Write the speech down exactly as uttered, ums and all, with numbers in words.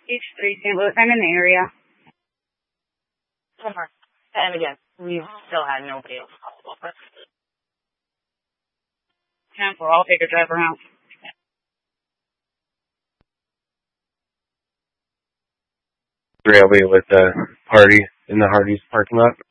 Each three Saint Louis. I'm in the area. Somewhere. And again, we've still had nobody else call over. ten four, I'll take a drive around. Railway with the party in the Hardee's parking lot.